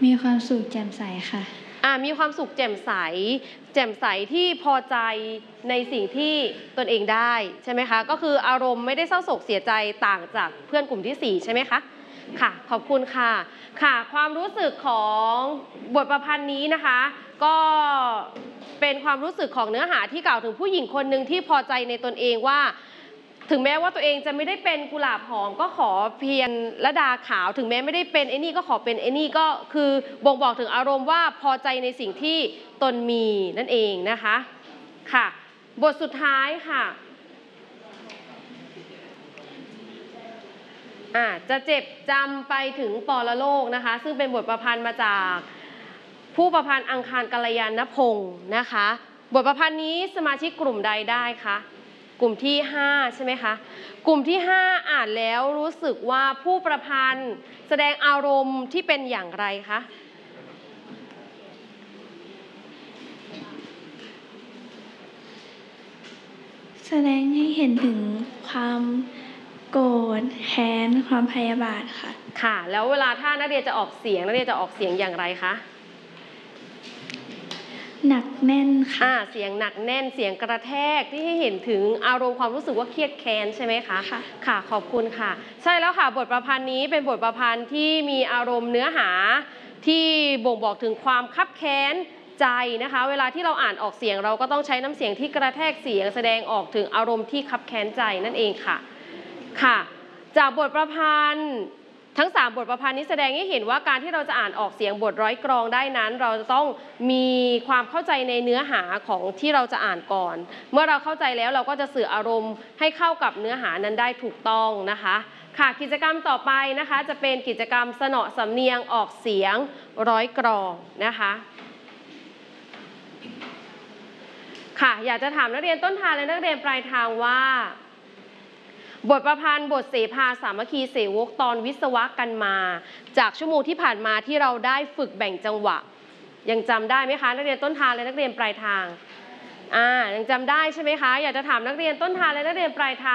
มีความสุขแจ่มใสค่ะมีความสุขแจ่มใสแจ่มใสที่พอใจในสิ่งที่ตนเองได้ใช่ไหมคะก็คืออารมณ์ไม่ได้เศร้าโศกเสียใจต่างจากเพื่อนกลุ่มที่4ใช่ไหมคะค่ะขอบคุณค่ะค่ะความรู้สึกของบทประพันธ์นี้นะคะก็เป็นความรู้สึกของเนื้อหาที่กล่าวถึงผู้หญิงคนหนึ่งที่พอใจในตนเองว่าถึงแม้ว่าตัวเองจะไม่ได้เป็นกุหลาบหอมก็ขอเพียรระดาขาวถึงแม้ไม่ได้เป็นไอ้นี่ก็ขอเป็นไอ้นี่ก็คือบ่งบอกถึงอารมณ์ว่าพอใจในสิ่งที่ตนมีนั่นเองนะคะค่ะบทสุดท้ายค่ะจะเจ็บจำไปถึงปรโลกนะคะซึ่งเป็นบทประพันธ์มาจากผู้ประพันธ์อังคารกัลยาณพงศ์นะคะบทประพันธ์นี้สมาชิกกลุ่มใดได้คะกลุ่มที่5ใช่ไหมคะกลุ่มที่5อ่านแล้วรู้สึกว่าผู้ประพันธ์แสดงอารมณ์ที่เป็นอย่างไรคะแสดงให้เห็นถึงความโกรธแค้นความพยาบาทค่ะค่ะแล้วเวลาถ้านักเรียนจะออกเสียงนักเรียนจะออกเสียงอย่างไรคะหนักแน่นค่ะเสียงหนักแน่นเสียงกระแทกที่ให้เห็นถึงอารมณ์ความรู้สึกว่าเครียดแค้นใช่ไหมคะค่ะขอบคุณค่ะใช่แล้วค่ะบทประพันธ์นี้เป็นบทประพันธ์ที่มีอารมณ์เนื้อหาที่บ่งบอกถึงความคับแค้นใจนะคะเวลาที่เราอ่านออกเสียงเราก็ต้องใช้น้ำเสียงที่กระแทกเสียงแสดงออกถึงอารมณ์ที่คับแค้นใจนั่นเองค่ะค่ะจากบทประพันธ์ทั้ง3บทประพันธ์นี้แสดงให้เห็นว่าการที่เราจะอ่านออกเสียงบทร้อยกลองได้นั้นเราจะต้องมีความเข้าใจในเนื้อหาของที่เราจะอ่านก่อนเมื่อเราเข้าใจแล้วเราก็จะสื่ออารมณ์ให้เข้ากับเนื้อหานั้นได้ถูกต้องนะคะค่ะกิจกรรมต่อไปนะคะจะเป็นกิจกรรมสนอสำเนียงออกเสียงร้อยกลองนะคะค่ะอยากจะถามนักเรียนต้นทางและนักเรียนปลายทางว่าบทประพันธ์บทเสภาสามัคคีเสวกตอนวิศวะกันมาจากชั่วโมงที่ผ่านมาที่เราได้ฝึกแบ่งจังหวะยังจำได้ไหมคะนักเรียนต้นทางและนักเรียนปลายทางยังจำได้ใช่ไหมคะอยากจะถามนักเรียนต้นทางและนักเรียนปลายทาง